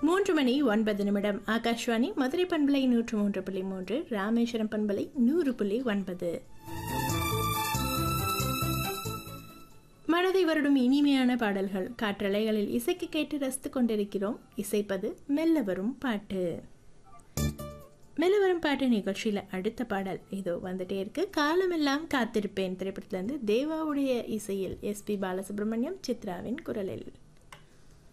3:09 ஆகாஷ்வாணி மதுரை பண்பலை 103.3, ராமேஸ்வரம் பண்பலை 100.9. மனதை வருடும் இனிமையான பாடல்கள் காற்றலைகளில் இசைக்கு கேட்டு ரசித்துக் கொண்டிருக்கிறோம். இசைப்பது மெல்ல வரும் பாட்டு. மெல்ல வரும் பாட்டு நிகழ்ச்சியில் அடுத்த பாடல் இதோ வந்துட்டே இருக்கு. காலமெல்லாம் காத்திருப்பேன் திரைப்படத்திலிருந்து தேவாவுடைய இசையில் எஸ்பி பாலசுப்ரமணியம், சித்ராவின் குரலில்.